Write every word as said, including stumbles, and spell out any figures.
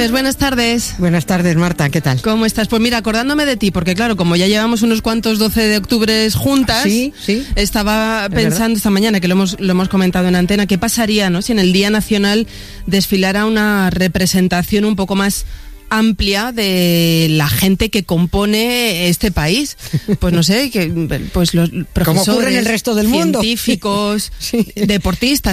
Nieves, buenas tardes. Buenas tardes, Marta, ¿qué tal? ¿Cómo estás? Pues mira, acordándome de ti, porque claro, como ya llevamos unos cuantos doce de octubre juntas, sí, sí. estaba Es pensando verdad. esta mañana, que lo hemos, lo hemos comentado en antena, qué pasaría, ¿no?, si en el Día Nacional desfilara una representación un poco más amplia de la gente que compone este país. Pues no sé, que pues los profesores, como ocurre en el resto del mundo, científicos, sí. deportistas,